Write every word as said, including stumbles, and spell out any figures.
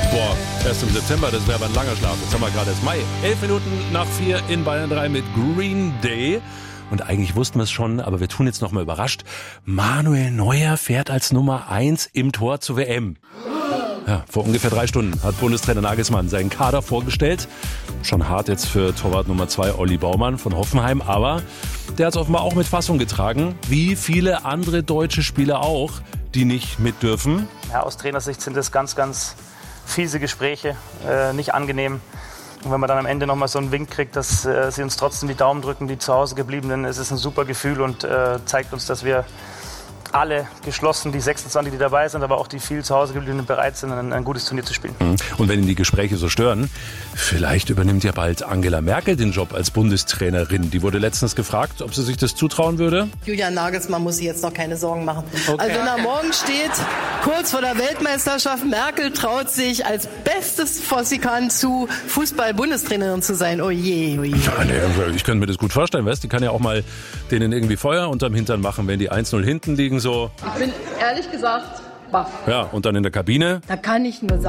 Boah, erst im September, das wäre aber ein langer Schlaf. Jetzt haben wir gerade erst Mai. Elf Minuten nach vier in Bayern drei mit Green Day. Und eigentlich wussten wir es schon, aber wir tun jetzt nochmal überrascht. Manuel Neuer fährt als Nummer eins im Tor zur W M. Ja, vor ungefähr drei Stunden hat Bundestrainer Nagelsmann seinen Kader vorgestellt. Schon hart jetzt für Torwart Nummer zwei Olli Baumann von Hoffenheim, aber der hat es offenbar auch mit Fassung getragen, wie viele andere deutsche Spieler auch, die nicht mit dürfen. Ja, aus Trainersicht sind das ganz, ganz fiese Gespräche, äh, nicht angenehm. Und wenn man dann am Ende nochmal so einen Wink kriegt, dass äh, sie uns trotzdem die Daumen drücken, die zu Hause gebliebenen, ist es ein super Gefühl und äh, zeigt uns, dass wir alle geschlossen, die sechsundzwanzig, die dabei sind, aber auch die viel zu Hause gebliebenen bereit sind, ein, ein gutes Turnier zu spielen. Und wenn ihn die Gespräche so stören, vielleicht übernimmt ja bald Angela Merkel den Job als Bundestrainerin. Die wurde letztens gefragt, ob sie sich das zutrauen würde. Julian Nagelsmann muss sich jetzt noch keine Sorgen machen. Okay. Also wenn da morgen steht, kurz vor der Weltmeisterschaft, Merkel traut sich als Bestes, was sie kann, zu Fußball-Bundestrainerin zu sein. Oh je, oh je. Ja, nee, ich könnte mir das gut vorstellen, weißt? Die kann ja auch mal denen irgendwie Feuer unterm Hintern machen, wenn die eins null hinten liegen. So. Ich bin ehrlich gesagt baff. Ja, und dann in der Kabine. Da kann ich nur sagen.